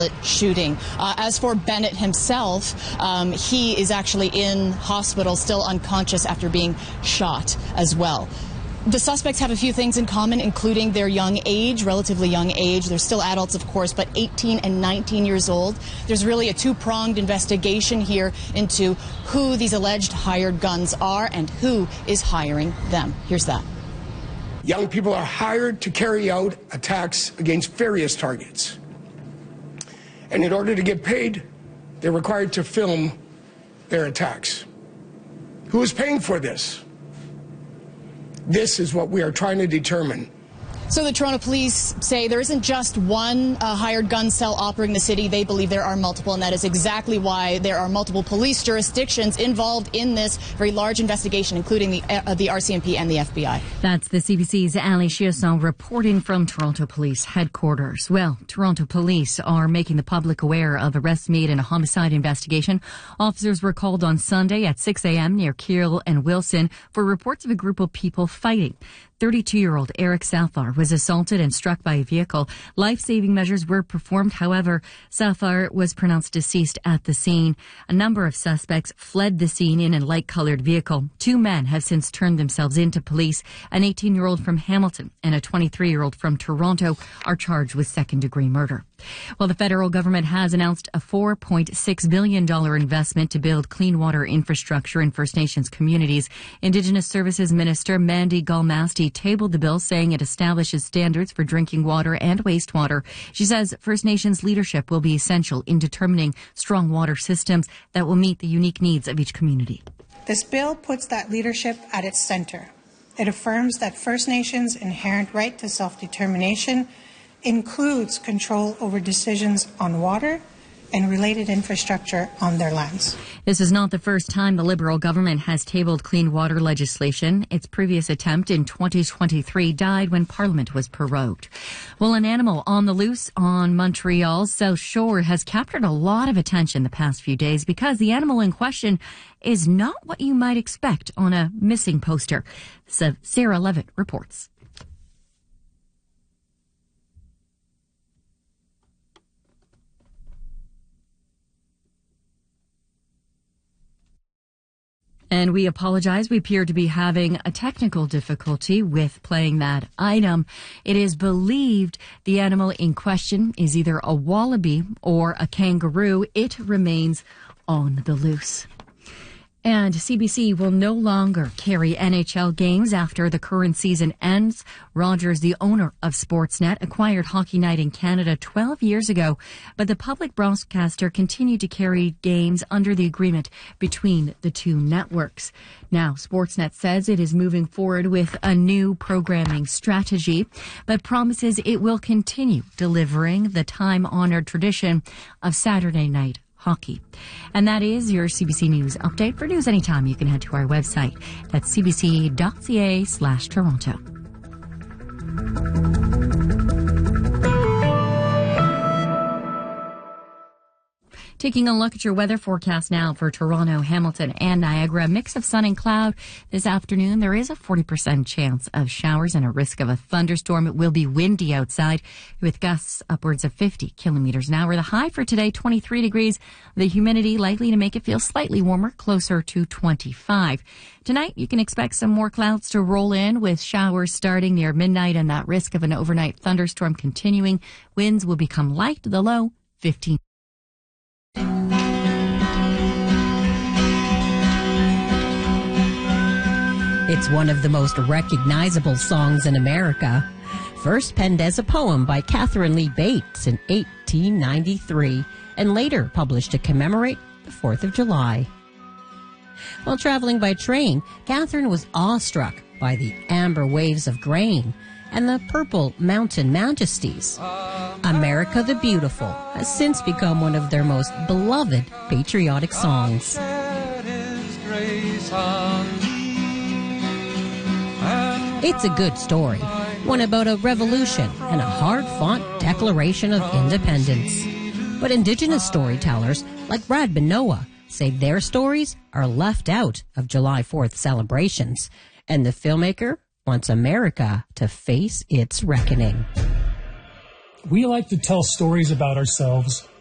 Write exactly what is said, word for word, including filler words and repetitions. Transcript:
shooting. Uh, as for Bennett himself, um, he is actually in hospital, still unconscious after being shot as well. The suspects have a few things in common, including their young age, relatively young age. They're still adults, of course, but eighteen and nineteen years old. There's really a two-pronged investigation here into who these alleged hired guns are and who is hiring them. Here's that. Young people are hired to carry out attacks against various targets. And in order to get paid, they're required to film their attacks. Who is paying for this? This is what we are trying to determine. So the Toronto police say there isn't just one uh, hired gun cell operating the city. They believe there are multiple, and that is exactly why there are multiple police jurisdictions involved in this very large investigation, including the uh, the R C M P and the F B I. That's the C B C's Ali Chiasson reporting from Toronto Police headquarters. Well, Toronto Police are making the public aware of arrests made in a homicide investigation. Officers were called on Sunday at six a.m. near Keel and Wilson for reports of a group of people fighting. thirty-two-year-old Eric Safar was assaulted and struck by a vehicle. Life-saving measures were performed. However, Safar was pronounced deceased at the scene. A number of suspects fled the scene in a light-colored vehicle. Two men have since turned themselves into police. An eighteen-year-old from Hamilton and a twenty-three-year-old from Toronto are charged with second-degree murder. Well, the federal government has announced a four point six billion dollars investment to build clean water infrastructure in First Nations communities. Indigenous Services Minister Mandy Galmasti tabled the bill, saying it establishes standards for drinking water and wastewater. She says First Nations leadership will be essential in determining strong water systems that will meet the unique needs of each community. This bill puts that leadership at its center. It affirms that First Nations' inherent right to self-determination includes control over decisions on water and related infrastructure on their lands. This is not the first time the Liberal government has tabled clean water legislation. Its previous attempt in twenty twenty-three died when Parliament was prorogued. Well, an animal on the loose on Montreal's South Shore has captured a lot of attention the past few days because the animal in question is not what you might expect on a missing poster. So Sarah Levitt reports. And we apologize. We appear to be having a technical difficulty with playing that item. It is believed the animal in question is either a wallaby or a kangaroo. It remains on the loose. And C B C will no longer carry N H L games after the current season ends. Rogers, the owner of Sportsnet, acquired Hockey Night in Canada twelve years ago, but the public broadcaster continued to carry games under the agreement between the two networks. Now, Sportsnet says it is moving forward with a new programming strategy, but promises it will continue delivering the time-honored tradition of Saturday night hockey. And that is your C B C News update. For news anytime, you can head to our website. That's cbc.ca slash Toronto. Taking a look at your weather forecast now for Toronto, Hamilton, and Niagara. A mix of sun and cloud this afternoon. There is a forty percent chance of showers and a risk of a thunderstorm. It will be windy outside with gusts upwards of fifty kilometers an hour. The high for today, twenty-three degrees. The humidity likely to make it feel slightly warmer, closer to twenty-five. Tonight, you can expect some more clouds to roll in with showers starting near midnight and that risk of an overnight thunderstorm continuing. Winds will become light, the low fifteen. It's one of the most recognizable songs in America. First penned as a poem by Catherine Lee Bates in eighteen ninety-three, and later published to commemorate the fourth of July. While traveling by train, Catherine was awestruck by the amber waves of grain and the purple mountain majesties. America the Beautiful has since become one of their most beloved patriotic songs. It's a good story, one about a revolution and a hard-fought declaration of independence. But Indigenous storytellers like Brad Benoa say their stories are left out of July fourth celebrations, and the filmmaker wants America to face its reckoning. We like to tell stories about ourselves